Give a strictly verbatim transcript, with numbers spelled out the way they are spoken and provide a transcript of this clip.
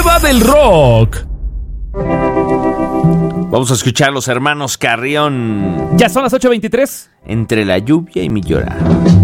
diva del rock. Vamos a escuchar a los hermanos Carrión. Ya son las ocho veintitrés. Entre la lluvia y mi llorar.